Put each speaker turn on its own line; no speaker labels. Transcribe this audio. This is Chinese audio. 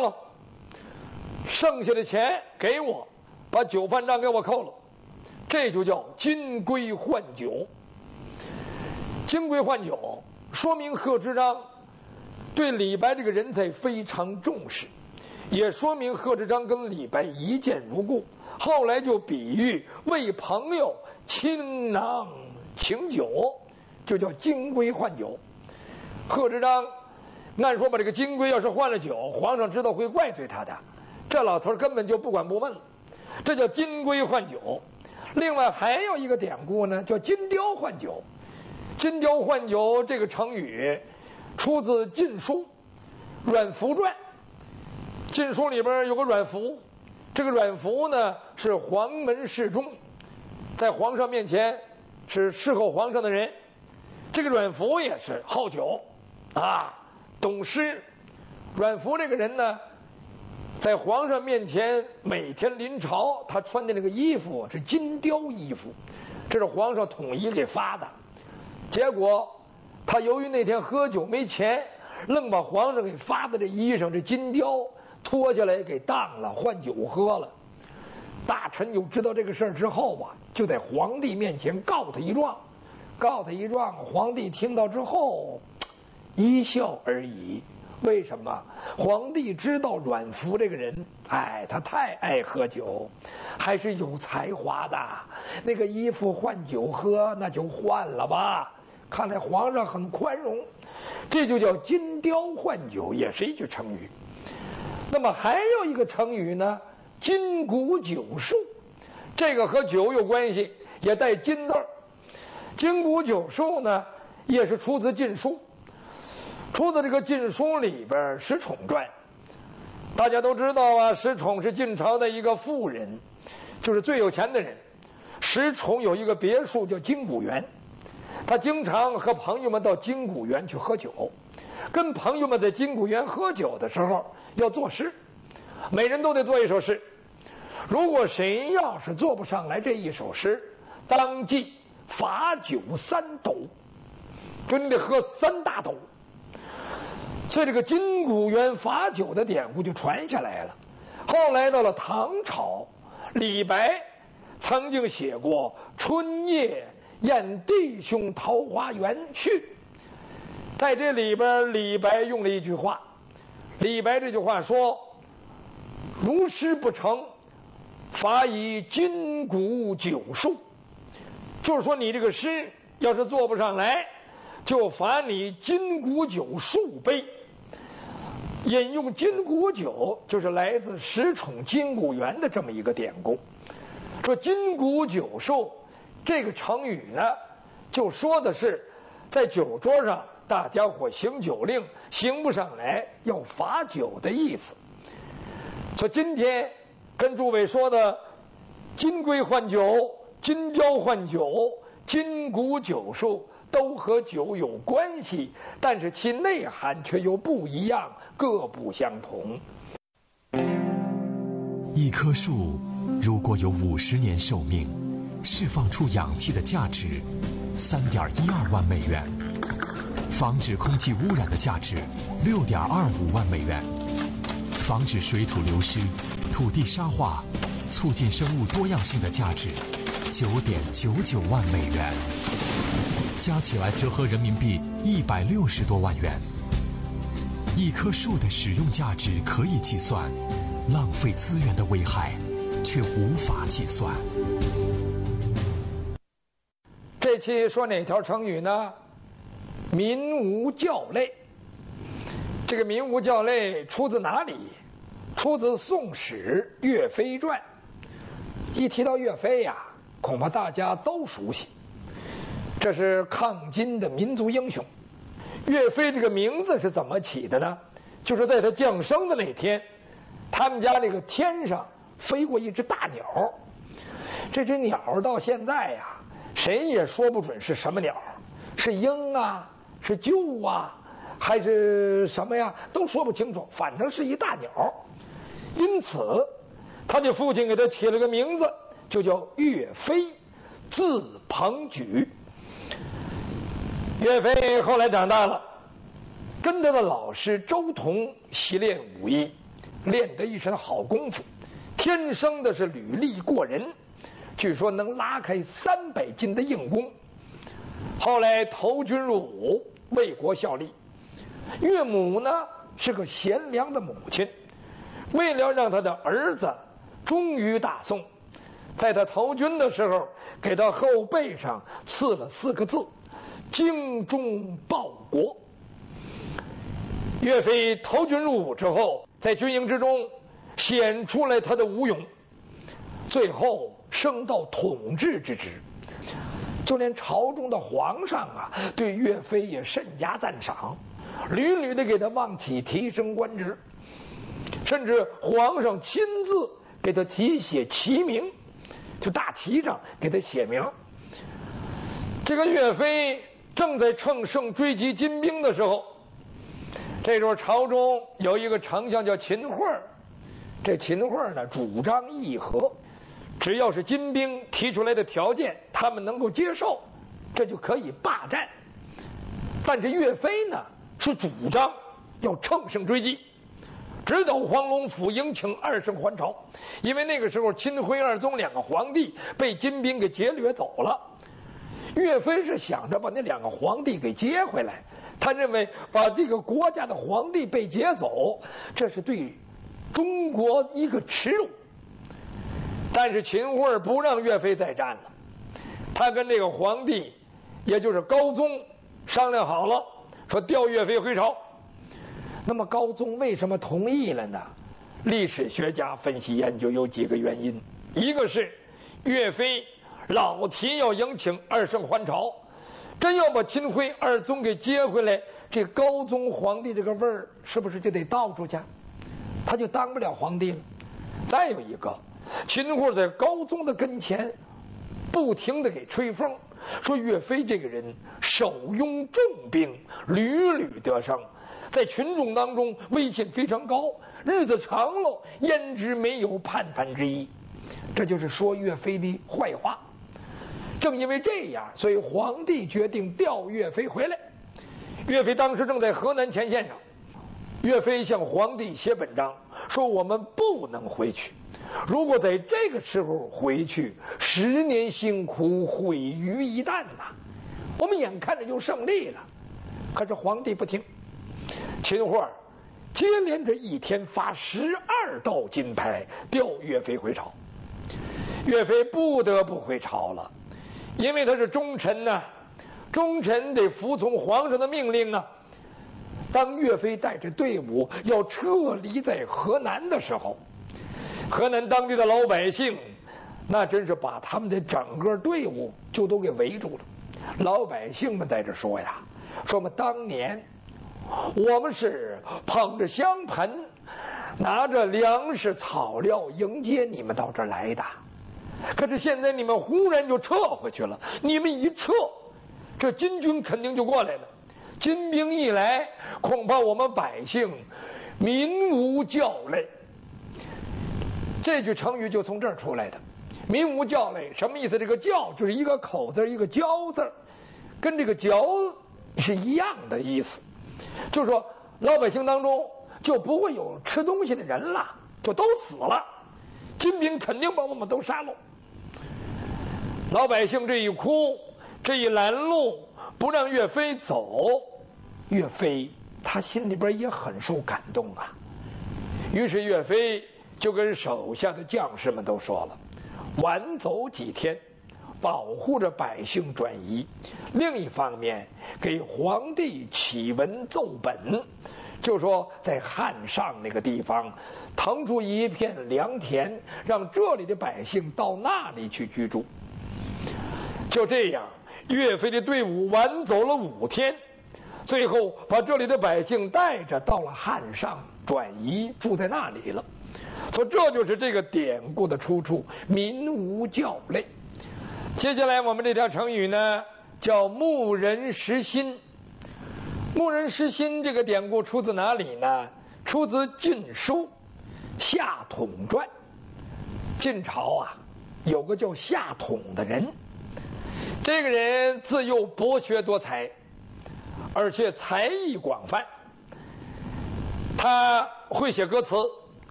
了，剩下的钱给我，把酒饭账给我扣了，这就叫金龟换酒。金龟换酒，说明贺知章对李白这个人才非常重视，也说明贺知章跟李白一见如故。后来就比喻为朋友倾囊请酒，就叫金龟换酒。贺知章按说把这个金龟要是换了酒，皇上知道会怪罪他的，这老头根本就不管不问了，这叫金龟换酒。另外还有一个典故呢，叫金雕换酒。金雕换酒这个成语出自《晋书·阮福传》。晋书里边有个阮福，这个阮福呢是黄门侍中，在皇上面前是侍候皇上的人。这个阮福也是好酒啊，懂诗。阮福这个人呢，在皇上面前每天临朝，他穿的那个衣服是金雕衣服，这是皇上统一给发的。结果他由于那天喝酒没钱，愣把皇上给发的这衣裳这金雕脱下来给当了，换酒喝了。大臣有知道这个事儿之后啊，就在皇帝面前告他一状。皇帝听到之后一笑而已。为什么？皇帝知道阮福这个人，他太爱喝酒，还是有才华的。那个衣服换酒喝，那就换了吧。看来皇上很宽容，这就叫金雕换酒，也是一句成语。那么还有一个成语呢，金鼓酒数，这个和酒有关系，也带金字儿。金鼓酒数呢，也是出自《晋书》，出自这个《晋书》里边《石宠传》。大家都知道啊，石宠是晋朝的一个富人，就是最有钱的人。石宠有一个别墅叫金鼓园，他经常和朋友们到金鼓园去喝酒，跟朋友们在金鼓园喝酒的时候要作诗，每人都得做一首诗。如果谁要是做不上来这一首诗，当即罚酒3斗，就你得喝3大斗。所以这个金鼓园罚酒的典故就传下来了。后来到了唐朝，李白曾经写过《春夜宴弟兄桃花源序》，在这里边李白用了一句话，李白这句话说：如诗不成，罚以金鼓酒数。就是说你这个诗要是做不上来，就罚你金鼓酒数杯。引用金鼓酒就是来自石宠金鼓园的这么一个典故。说金鼓酒数这个成语呢，就说的是在酒桌上大家伙行酒令行不上来要罚酒的意思。所以今天跟诸位说的金龟换酒、金雕换酒、金鼓酒数都和酒有关系，但是其内涵却又不一样，各不相同。
一棵树如果有50年寿命，释放出氧气的价值3.12万美元，防止空气污染的价值6.25万美元，防止水土流失、土地沙化、促进生物多样性的价值9.99万美元，加起来折合人民币160多万元。一棵树的使用价值可以计算，浪费资源的危害却无法计算。
这期说哪条成语呢？民无教类。这个民无教类出自哪里？出自《宋史·岳飞传》。一提到岳飞呀，恐怕大家都熟悉，这是抗金的民族英雄。岳飞这个名字是怎么起的呢？就是在他降生的那天，他们家这个天上飞过一只大鸟。这只鸟到现在呀，谁也说不准是什么鸟，是鹰啊，是鹫啊，还是什么呀，都说不清楚，反正是一大鸟。因此他的父亲给他起了个名字，就叫岳飞，字鹏举。岳飞后来长大了，跟他的老师周同习练武艺， 练得一身好功夫，天生的是履历过人，据说能拉开300斤的硬弓。后来投军入伍，为国效力。岳母呢是个贤良的母亲，为了让他的儿子忠于大宋，在他投军的时候，给他后背上刺了4个字：精忠报国。岳飞投军入伍之后，在军营之中显出来他的武勇，最后升到统治之职。就连朝中的皇上啊，对岳飞也甚加赞赏，屡屡的给他往起提升官职，甚至皇上亲自给他题写旗名，就大旗上给他写名。这个岳飞正在乘胜追击金兵的时候，这时候朝中有一个丞相叫秦桧，这秦桧呢主张议和，只要是金兵提出来的条件他们能够接受，这就可以霸占。但是岳飞呢是主张要乘胜追击，直捣黄龙府，迎请2圣还朝。因为那个时候钦徽2宗2个皇帝被金兵给劫掠走了，岳飞是想着把那2个皇帝给接回来，他认为把这个国家的皇帝被劫走，这是对中国一个耻辱。但是秦桧不让岳飞再战了，他跟这个皇帝也就是高宗商量好了，说调岳飞回朝。那么高宗为什么同意了呢？历史学家分析研究有几个原因，一个是岳飞老提要迎请2圣还朝，真要把钦徽2宗给接回来，这高宗皇帝这个味儿是不是就得倒出去，他就当不了皇帝了。再有一个，秦桧在高宗的跟前不停的给吹风，说岳飞这个人手拥重兵，屡屡得胜，在群众当中威信非常高，日子长了焉知没有叛反之意，这就是说岳飞的坏话。正因为这样，所以皇帝决定调岳飞回来。岳飞当时正在河南前线上，岳飞向皇帝写本章，说我们不能回去，如果在这个时候回去，10年辛苦毁于一旦呐！我们眼看着就胜利了。可是皇帝不听，秦桧接连着1天发12道金牌调岳飞回朝。岳飞不得不回朝了，因为他是忠臣呐，忠臣得服从皇上的命令啊。当岳飞带着队伍要撤离在河南的时候，河南当地的老百姓那真是把他们的整个队伍就都给围住了。老百姓们在这说呀，说我们当年我们是捧着香盆，拿着粮食草料迎接你们到这儿来的，可是现在你们忽然就撤回去了，你们一撤，这金军肯定就过来了，金兵一来，恐怕我们百姓民无教类。这句成语就从这儿出来的，民无教类什么意思？这个教就是一个口字一个教字，跟这个嚼是一样的意思，就是说老百姓当中就不会有吃东西的人了，就都死了，金兵肯定把我们都杀了。老百姓这一哭，这一拦路，不让岳飞走，岳飞他心里边也很受感动啊。于是岳飞就跟手下的将士们都说了，晚走几天，保护着百姓转移，另一方面给皇帝启文奏本，就说在汉上那个地方腾出一片良田，让这里的百姓到那里去居住。就这样，岳飞的队伍晚走了5天，最后把这里的百姓带着到了汉上转移，住在那里了。所以这就是这个典故的出处，民无教类。接下来我们这条成语呢叫牧人识心。牧人识心这个典故出自哪里呢？出自《晋书·夏统传》。晋朝啊有个叫夏统的人，这个人自幼博学多才，而且才艺广泛，他会写歌词，